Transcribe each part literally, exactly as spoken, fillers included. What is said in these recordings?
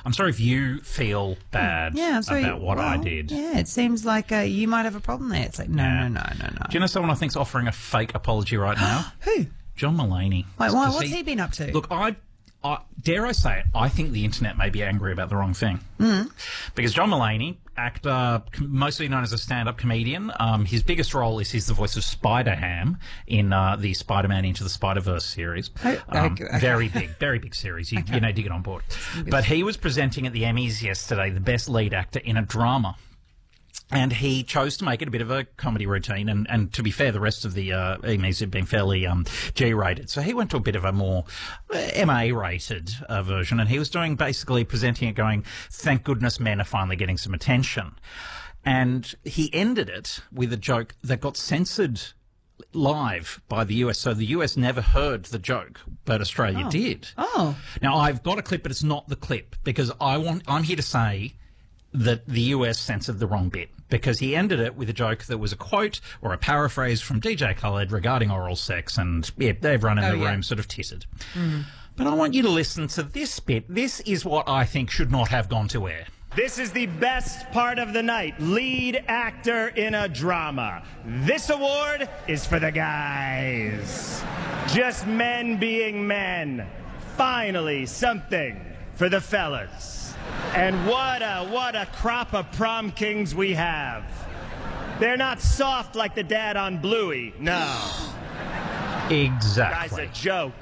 I'm sorry if you feel bad Yeah, I'm sorry. about what well, I did. Yeah, it seems like uh, you might have a problem there. It's like, no, Yeah. no, no, no, no. Do you know someone I think's offering a fake apology right now? Who? John Mulaney. Wait, why, 'Cause what's he been up to? Look, I, I dare I say it, I think the internet may be angry about the wrong thing. Mm. Because John Mulaney, actor, com- mostly known as a stand-up comedian, um, his biggest role is he's the voice of Spider-Ham in uh, the Spider-Man Into the Spider-Verse series. Oh, Um, okay, okay. Very big, very big series. You, you know, dig it on board. But he was presenting at the Emmys yesterday the best lead actor in a drama. And he chose to make it a bit of a comedy routine. And, and to be fair, the rest of the uh, Emmys have been fairly um, G-rated. So he went to a bit of a more uh, M A-rated uh, version. And he was doing basically presenting it going, thank goodness men are finally getting some attention. And he ended it with a joke that got censored live by the U S. So the U S never heard the joke, but Australia Oh. did. Oh. Now, I've got a clip, but it's not the clip because I want, I'm here to say that the U S censored the wrong bit because he ended it with a joke that was a quote or a paraphrase from D J Khaled regarding oral sex, and yeah, everyone in Oh, the yeah. room sort of tittered. But I want you to listen to this bit. This is what I think should not have gone to air. This is the best part of the night. Lead actor in a drama. This award is for the guys. Just men being men. Finally, something for the fellas. And what a, what a crop of prom kings we have. They're not soft like the dad on Bluey. No. Exactly. Guy's a joke.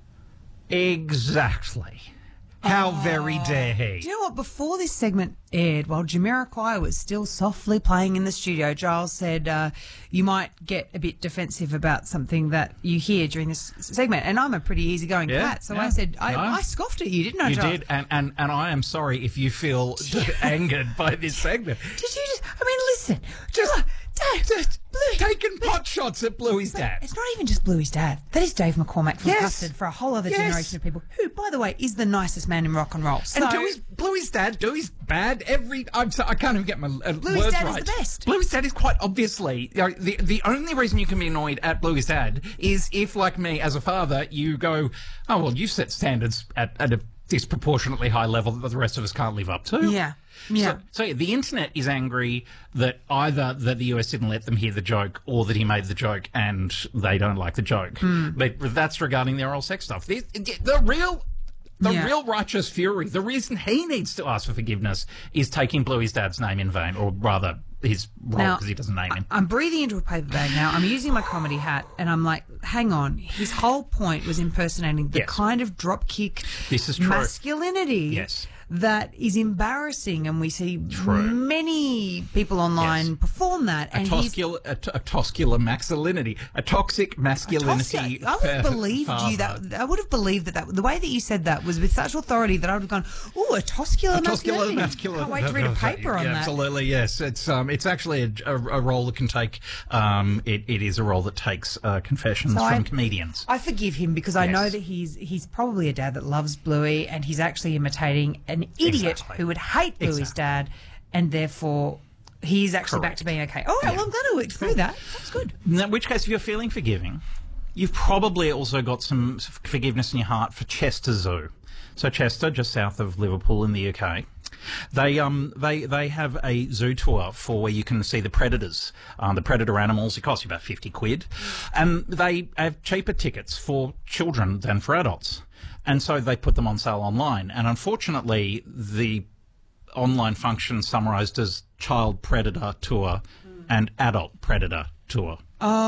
Exactly. How very dare he? Do you know what? Before this segment aired, while Jamiroquai was still softly playing in the studio, Giles said uh, you might get a bit defensive about something that you hear during this segment. And I'm a pretty easygoing Yeah, cat, so yeah. I said, I, No. I scoffed at you, didn't I, You Giles? did, and, and, and I am sorry if you feel angered by this segment. Did you just, I mean, listen. Just, Dave, just Bluey, taking pot shots at Bluey's dad. It's not even just Bluey's dad. That is Dave McCormack from Yes. Custard for a whole other Yes. generation of people, who, by the way, is the nicest man in rock and roll. So, And Dewey's, Bluey's dad, Dewey's bad. Every I'm so, I can't even get my uh, Bluey's words dad is right. the best. Bluey's dad is quite obviously you know, the the only reason you can be annoyed at Bluey's dad is if, like me, as a father, you go, oh well, you set standards at, at a disproportionately high level that the rest of us can't live up to. yeah, yeah. So, so yeah, the internet is angry that either that the U S didn't let them hear the joke or that he made the joke and they don't like the joke. Hmm. But that's regarding their oral sex stuff. The, the real... The Yeah. real righteous fury, the reason he needs to ask for forgiveness is taking Bluey's dad's name in vain, or rather his role, Now, because he doesn't name him. I'm breathing into a paper bag now. I'm using my comedy hat, and I'm like, hang on. His whole point was impersonating the Yes. kind of dropkick This is true. masculinity Yes. that is embarrassing, and we see True. many people online Yes. perform that. A, And he's toscula, a, t- a toscular masculinity, a toxic masculinity. I would have fa- believed father. you that. I would have believed that, that the way that you said that was with such authority that I would have gone, "Oh, a toscular A toscular masculinity." masculine. Can't wait to read a paper on Yeah, that. Absolutely, yes. It's um, it's actually a, a, a role that can take. Um, it, it is a role that takes uh, confessions So from I- comedians. I forgive him because I know Yes. that he's he's probably a dad that loves Bluey, and he's actually imitating an idiot Exactly. who would hate Bluey's Exactly. dad, and therefore he's actually back to being okay. All right, Yeah. well, I'm glad I worked through that. That's good. In which case, if you're feeling forgiving, you've probably also got some f- forgiveness in your heart for Chester Zoo. So Chester, just south of Liverpool in the U K, they um they they have a zoo tour for where you can see the predators, um, the predator animals. It costs you about fifty quid, and they have cheaper tickets for children than for adults, and so they put them on sale online. And unfortunately, the online function summarised as child predator tour and adult predator tour.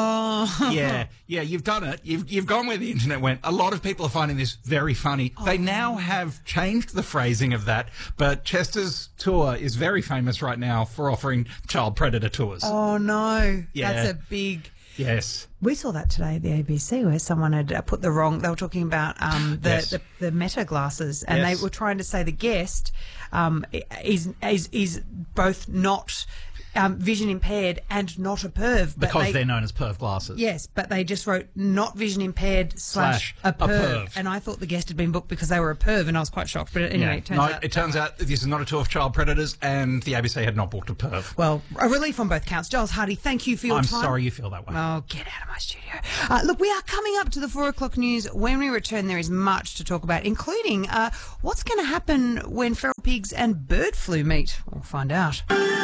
Oh, Yeah, yeah, you've done it. You've you've gone where the internet went. A lot of people are finding this very funny. They now have changed the phrasing of that, but Chester's tour is very famous right now for offering child predator tours. oh no, Yeah. that's a big. Yes. We saw that today at the A B C where someone had uh, put the wrong. They were talking about um, the, Yes. the the Meta glasses, and Yes. they were trying to say the guest um, is is is both not um, vision impaired and not a perv. But Because they, they're known as perv glasses. Yes, but they just wrote not vision impaired slash, Slash a, a perv. perv. And I thought the guest had been booked because they were a perv, and I was quite shocked. But anyway, Yeah. it turns no, out... it turns out this is not a tour of child predators, and the A B C had not booked a perv. Well, a relief on both counts. Giles Hardy, thank you for your I'm time. sorry you feel that way. Oh, get out of my studio. Uh, look, we are coming up to the four o'clock news. When we return, there is much to talk about, including uh, what's going to happen when feral pigs and bird flu meet. We'll find out.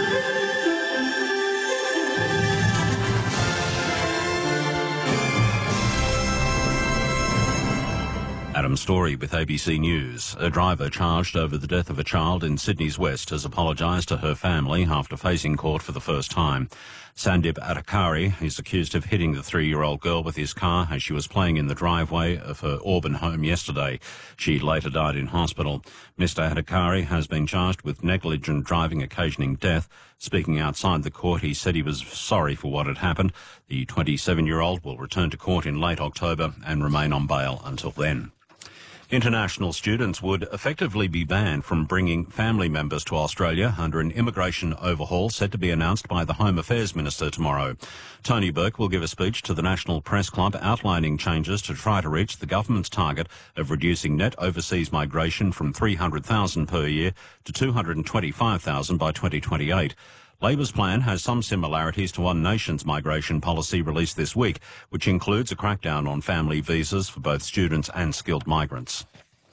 Adam Story with A B C News. A driver charged over the death of a child in Sydney's West has apologised to her family after facing court for the first time. Sandip Adhikari is accused of hitting the three-year-old girl with his car as she was playing in the driveway of her Auburn home yesterday. She later died in hospital. Mister Adhikari has been charged with negligent driving occasioning death. Speaking outside the court, he said he was sorry for what had happened. The twenty-seven-year-old will return to court in late October and remain on bail until then. International students would effectively be banned from bringing family members to Australia under an immigration overhaul set to be announced by the Home Affairs Minister tomorrow. Tony Burke will give a speech to the National Press Club outlining changes to try to reach the government's target of reducing net overseas migration from three hundred thousand per year to two hundred twenty-five thousand by twenty twenty-eight. Labor's plan has some similarities to One Nation's migration policy released this week, which includes a crackdown on family visas for both students and skilled migrants.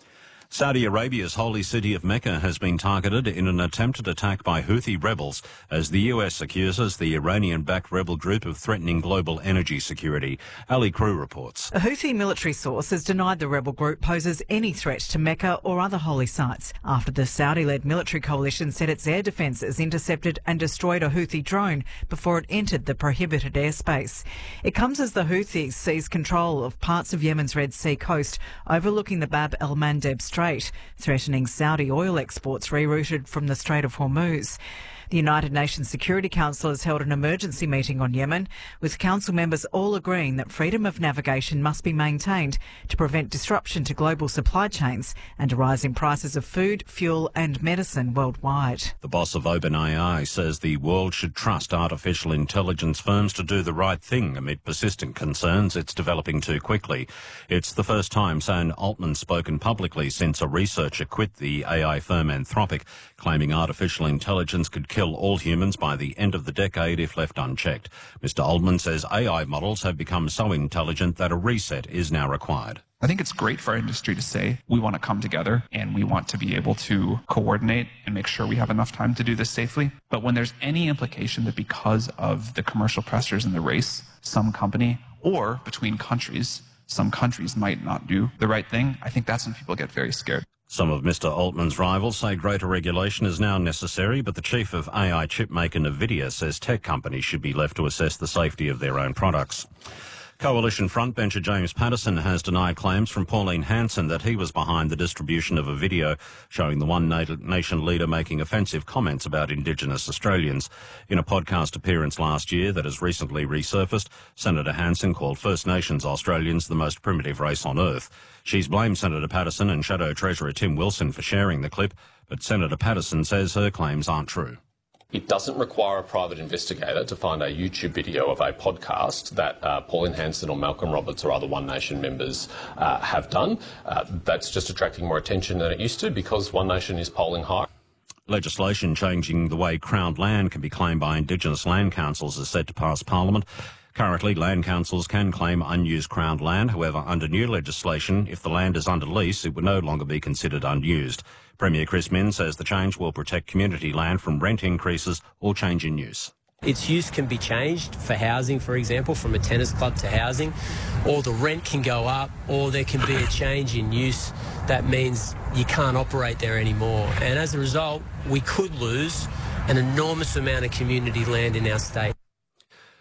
Saudi Arabia's holy city of Mecca has been targeted in an attempted attack by Houthi rebels as the U S accuses the Iranian-backed rebel group of threatening global energy security. Ali Crew reports. A Houthi military source has denied the rebel group poses any threat to Mecca or other holy sites after the Saudi-led military coalition said its air defences intercepted and destroyed a Houthi drone before it entered the prohibited airspace. It comes as the Houthis seized control of parts of Yemen's Red Sea coast overlooking the Bab el-Mandeb Strait, threatening Saudi oil exports rerouted from the Strait of Hormuz. The United Nations Security Council has held an emergency meeting on Yemen, with council members all agreeing that freedom of navigation must be maintained to prevent disruption to global supply chains and a rise in prices of food, fuel and medicine worldwide. The boss of OpenAI says the world should trust artificial intelligence firms to do the right thing amid persistent concerns it's developing too quickly. It's the first time Sam Altman's spoken publicly since a researcher quit the A I firm Anthropic, claiming artificial intelligence could kill all humans by the end of the decade if left unchecked. Mister Altman says A I models have become so intelligent that a reset is now required. I think it's great for our industry to say we want to come together and we want to be able to coordinate and make sure we have enough time to do this safely. But when there's any implication that because of the commercial pressures in the race, some company or between countries, some countries might not do the right thing, I think that's when people get very scared. Some of Mister Altman's rivals say greater regulation is now necessary, but the chief of A I chip maker NVIDIA says tech companies should be left to assess the safety of their own products. Coalition frontbencher James Paterson has denied claims from Pauline Hanson that he was behind the distribution of a video showing the One Nation leader making offensive comments about Indigenous Australians. In a podcast appearance last year that has recently resurfaced, Senator Hanson called First Nations Australians the most primitive race on earth. She's blamed Senator Paterson and Shadow Treasurer Tim Wilson for sharing the clip, but Senator Paterson says her claims aren't true. It doesn't require a private investigator to find a YouTube video of a podcast that uh, Pauline Hanson or Malcolm Roberts or other One Nation members uh, have done. Uh, that's just attracting more attention than it used to because One Nation is polling high. Legislation changing the way Crown land can be claimed by Indigenous land councils is set to pass Parliament. Currently, land councils can claim unused Crown land. However, under new legislation, if the land is under lease, it would no longer be considered unused. Premier Chris Minns says the change will protect community land from rent increases or change in use. Its use can be changed for housing, for example, from a tennis club to housing, or the rent can go up, or there can be a change in use that means you can't operate there anymore. And as a result, we could lose an enormous amount of community land in our state.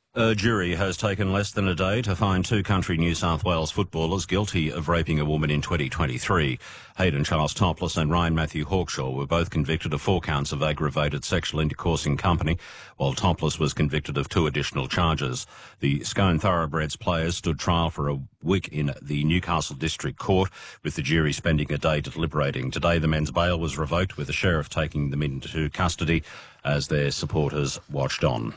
A jury has taken less than a day to find two country New South Wales footballers guilty of raping a woman in twenty twenty-three. Hayden Charles Topless and Ryan Matthew Hawkshaw were both convicted of four counts of aggravated sexual intercourse in company, while Topless was convicted of two additional charges. The Scone Thoroughbreds players stood trial for a week in the Newcastle District Court, with the jury spending a day deliberating. Today, the men's bail was revoked, with the sheriff taking them into custody as their supporters watched on.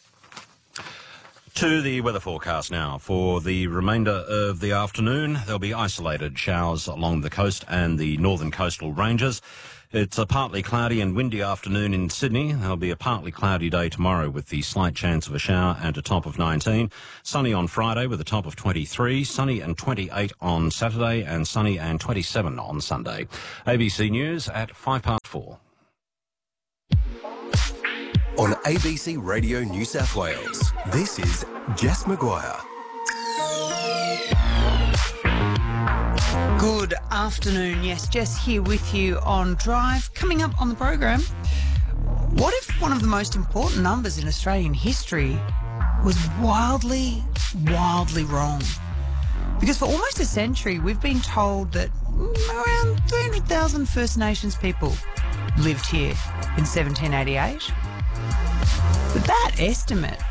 To the weather forecast now. For the remainder of the afternoon, there'll be isolated showers along the coast and the northern coastal ranges. It's a partly cloudy and windy afternoon in Sydney. There'll be a partly cloudy day tomorrow with the slight chance of a shower and a top of nineteen. Sunny on Friday with a top of twenty-three. Sunny and twenty-eight on Saturday, and sunny and twenty-seven on Sunday. A B C News at five past four. On A B C Radio New South Wales, this is Jess Maguire. Good afternoon. Yes, Jess here with you on Drive. Coming up on the program, what if one of the most important numbers in Australian history was wildly, wildly wrong? Because for almost a century, we've been told that around three hundred thousand First Nations people lived here in seventeen eighty-eight. But that estimate,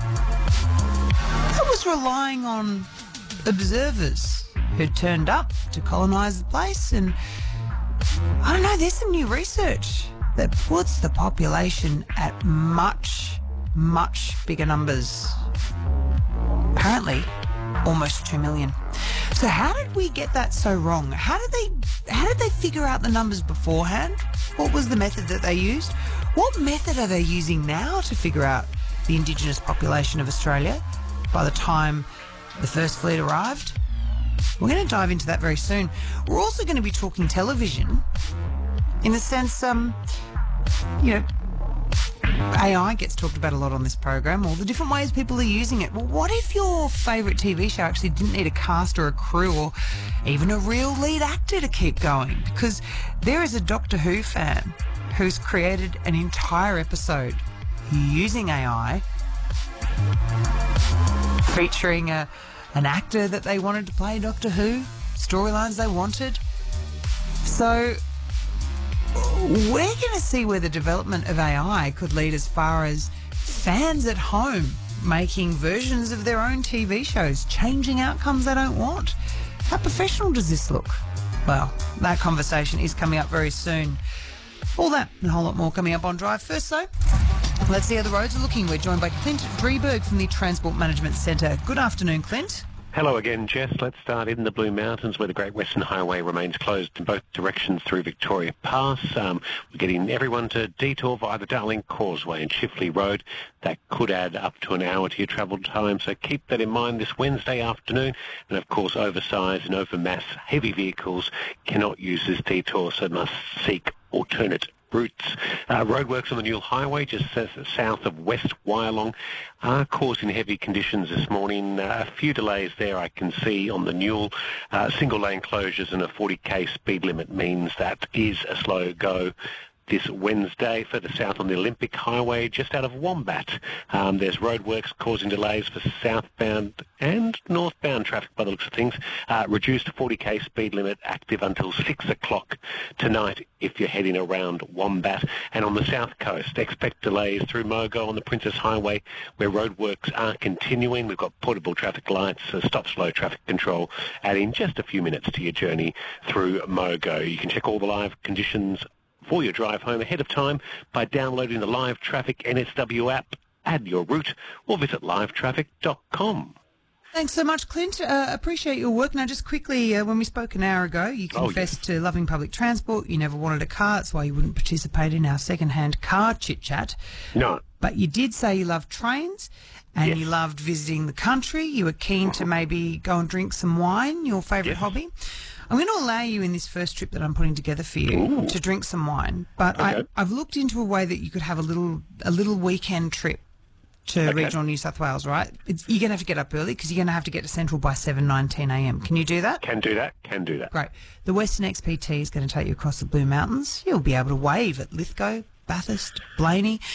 that was relying on observers who turned up to colonise the place. And I don't know, there's some new research that puts the population at much, much bigger numbers. Apparently, almost two million. So how did we get that so wrong? How did they, how did they figure out the numbers beforehand? What was the method that they used? What method are they using now to figure out the Indigenous population of Australia by the time the first fleet arrived? We're going to dive into that very soon. We're also going to be talking television in the sense, um, you know, A I gets talked about a lot on this program, all the different ways people are using it. Well, what if your favourite T V show actually didn't need a cast or a crew or even a real lead actor to keep going? Because there is a Doctor Who fan who's created an entire episode using A I, featuring a, an actor that they wanted to play Doctor Who, storylines they wanted. So we're going to see where the development of A I could lead as far as fans at home making versions of their own T V shows, changing outcomes they don't want. How professional does this look? Well, that conversation is coming up very soon. All that and a whole lot more coming up on Drive. First, though, let's see how the roads are looking. We're joined by Clint Drieberg from the Transport Management Centre. Good afternoon, Clint. Hello again, Jess. Let's start in the Blue Mountains, where the Great Western Highway remains closed in both directions through Victoria Pass. Um, we're getting everyone to detour via the Darling Causeway and Chifley Road. That could add up to an hour to your travel time, so keep that in mind this Wednesday afternoon. And, of course, oversized and overmass heavy vehicles cannot use this detour, so must seek alternate routes. Uh, roadworks on the Newell Highway, just south of West Wyalong, are causing heavy conditions this morning. Uh, a few delays there I can see on the Newell. Uh, single lane closures and a forty k speed limit means that is a slow go this Wednesday. Further south on the Olympic Highway, just out of Wombat, um, there's roadworks causing delays for southbound and northbound traffic by the looks of things. Uh, reduced forty k speed limit active until six o'clock tonight if you're heading around Wombat. And on the south coast, expect delays through Mogo on the Princess Highway, where roadworks are continuing. We've got portable traffic lights, uh, stop-slow traffic control, adding just a few minutes to your journey through Mogo. You can check all the live conditions for your drive home ahead of time by downloading the Live Traffic N S W app, add your route, or visit live traffic dot com. Thanks so much, Clint. Uh, appreciate your work. Now, just quickly, uh, when we spoke an hour ago, you confessed oh, yes. to loving public transport. You never wanted a car. That's why you wouldn't participate in our second-hand car chit-chat. No. But you did say you loved trains and yes. you loved visiting the country. You were keen to maybe go and drink some wine, your favourite yes. hobby. I'm going to allow you in this first trip that I'm putting together for you Ooh. to drink some wine, but okay. I, I've looked into a way that you could have a little a little weekend trip to okay. regional New South Wales, right? It's, you're going to have to get up early because you're going to have to get to Central by seven nineteen a m. Can you do that? Can do that, can do that. Great. The Western X P T is going to take you across the Blue Mountains. You'll be able to wave at Lithgow, Bathurst, Blaney,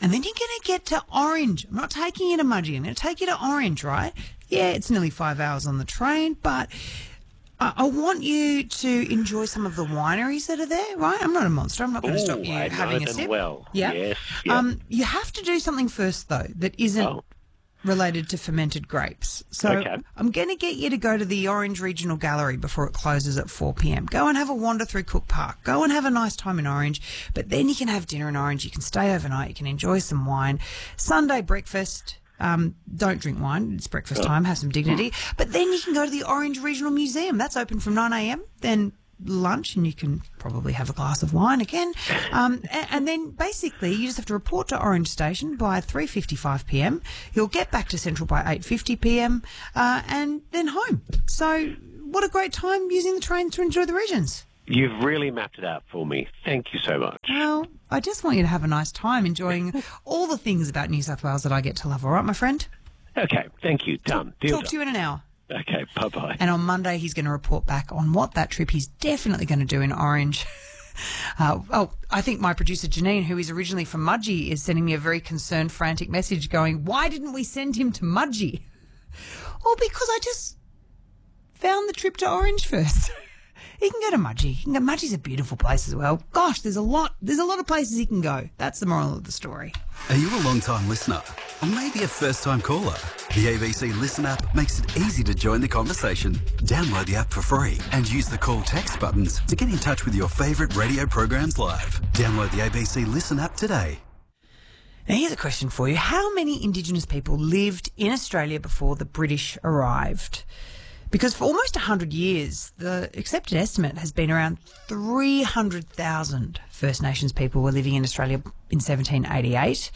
And then you're going to get to Orange. I'm not taking you to Mudgee. I'm going to take you to Orange, right? Yeah, it's nearly five hours on the train, but I, I want you to enjoy some of the wineries that are there, right? I'm not a monster. I'm not going to stop you I having know a them sip. well. Yeah. Yes. Yeah. Um, you have to do something first, though, that isn't Oh. related to fermented grapes. So Okay. I'm going to get you to go to the Orange Regional Gallery before it closes at four p.m. Go and have a wander through Cook Park. Go and have a nice time in Orange. But then you can have dinner in Orange. You can stay overnight. You can enjoy some wine. Sunday breakfast. Um, don't drink wine. It's breakfast time. Have some dignity. But then you can go to the Orange Regional Museum. That's open from nine a.m. Then lunch, and you can probably have a glass of wine again. Um, and, and then basically you just have to report to Orange Station by three fifty-five p.m. You'll get back to Central by eight fifty p.m. Uh, and then home. So what a great time using the train to enjoy the regions. You've really mapped it out for me. Thank you so much. Well, I just want you to have a nice time enjoying all the things about New South Wales that I get to love. All right, my friend? Okay, thank you. Done. Deal Talk done. to you in an hour. Okay, bye-bye. And on Monday, he's going to report back on what that trip he's definitely going to do in Orange. Uh, oh, I think my producer Janine, who is originally from Mudgee, is sending me a very concerned, frantic message going, why didn't we send him to Mudgee? Well, because I just found the trip to Orange first. He can go to Mudgee. He can go. Mudgee's a beautiful place as well. Gosh, there's a lot. There's a lot of places he can go. That's the moral of the story. Are you a long-time listener? Or maybe a first-time caller? The A B C Listen app makes it easy to join the conversation. Download the app for free and use the call text buttons to get in touch with your favourite radio programs live. Download the A B C Listen app today. Now, here's a question for you. How many Indigenous people lived in Australia before the British arrived? Because for almost one hundred years, the accepted estimate has been around three hundred thousand First Nations people were living in Australia in seventeen eighty-eight.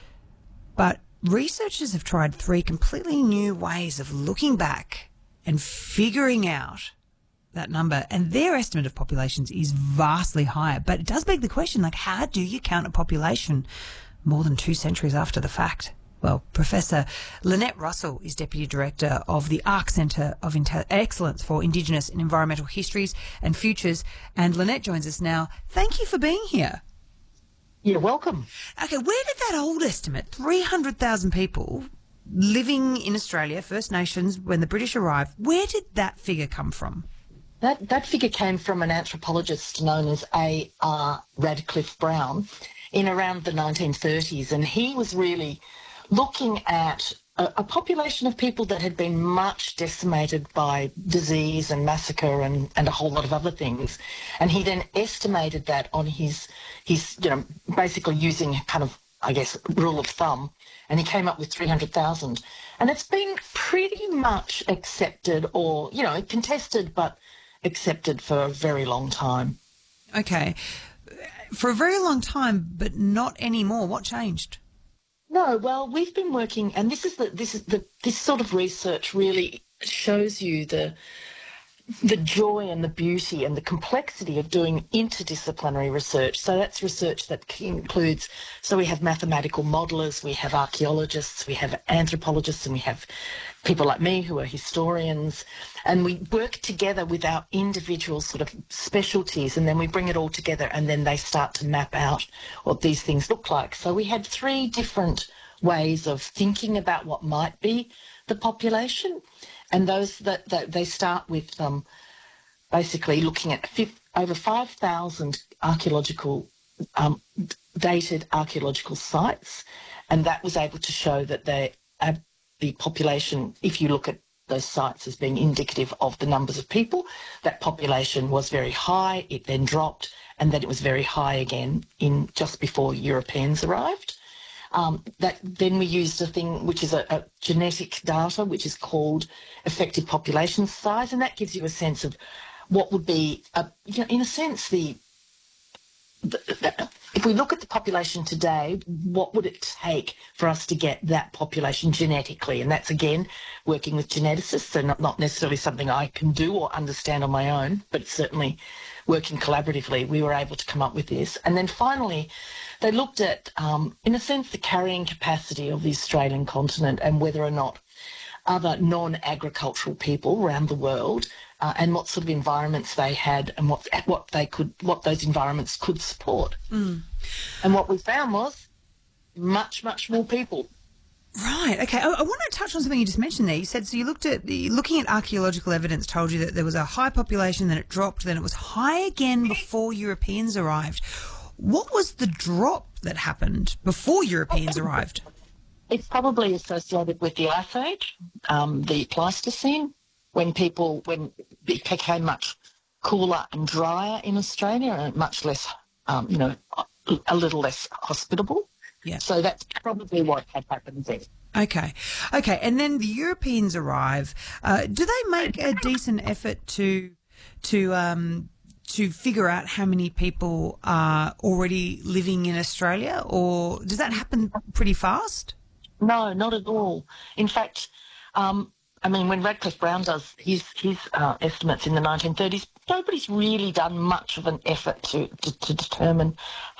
But researchers have tried three completely new ways of looking back and figuring out that number. And their estimate of populations is vastly higher. But it does beg the question, like, how do you count a population more than two centuries after the fact? Well, Professor Lynette Russell is Deputy Director of the ARC Centre of Intel- Excellence for Indigenous and Environmental Histories and Futures. And Lynette joins us now. Thank you for being here. You're welcome. Okay, where did that old estimate, three hundred thousand people living in Australia, First Nations, when the British arrived, where did that figure come from? That that figure came from an anthropologist known as A R Radcliffe Brown in around the nineteen thirties, and he was really looking at a, a population of people that had been much decimated by disease and massacre and, and a whole lot of other things. And he then estimated that on his, his, you know, basically using kind of, I guess, rule of thumb, and he came up with three hundred thousand. And it's been pretty much accepted or, you know, contested, but accepted for a very long time. Okay. For a very long time, but not anymore. What changed? No, well, we've been working, and this is the this is the this sort of research really shows you the the joy and the beauty and the complexity of doing interdisciplinary research. So that's research that includes, so we have mathematical modelers, we have archaeologists, we have anthropologists, and we have people like me who are historians, and we work together with our individual sort of specialties, and then we bring it all together, and then they start to map out what these things look like. So we had three different ways of thinking about what might be the population, and those that, that they start with um, basically looking at fifth, over five thousand archaeological, um, dated archaeological sites, and that was able to show that they, uh, the population, if you look at those sites as being indicative of the numbers of people, that population was very high, it then dropped, and then it was very high again in just before Europeans arrived. Um, that then we used a thing which is a, a genetic data, which is called effective population size, and that gives you a sense of what would be, a, you know, in a sense, the, the, the if we look at the population today, what would it take for us to get that population genetically? And that's, again, working with geneticists, so not, not necessarily something I can do or understand on my own, but certainly working collaboratively, we were able to come up with this. And then finally, they looked at, um, in a sense, the carrying capacity of the Australian continent and whether or not other non-agricultural people around the world uh, and what sort of environments they had and what what they could, what those environments could support. Mm. And what we found was much, much more people. Right. Okay. I, I want to touch on something you just mentioned there. You said so. You looked at the looking at archaeological evidence. Told you that there was a high population, then it dropped, then it was high again before Europeans arrived. What was the drop that happened before Europeans arrived? It's probably associated with the Ice Age, um, the Pleistocene, when people when it became much cooler and drier in Australia and much less, um, you know, a little less hospitable. Yeah. So that's probably what had happened then. Okay. Okay. And then the Europeans arrive. Uh, do they make a decent effort to to um, to figure out how many people are already living in Australia, or does that happen pretty fast? No, not at all. In fact, um, I mean, when Radcliffe Brown does his his uh, estimates in the nineteen thirties, nobody's really done much of an effort to, to, to determine